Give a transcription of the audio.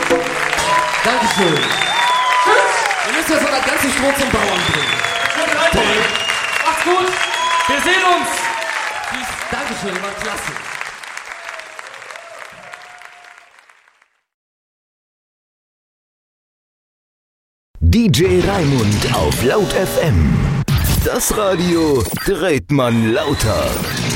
Dankeschön. Ihr müsst jetzt mal das ganze Stroh zum Bauern bringen. Toll. Macht's gut. Wir sehen uns. Dankeschön, ihr wart klasse. DJ Raimund auf Laut FM. Das Radio dreht man lauter.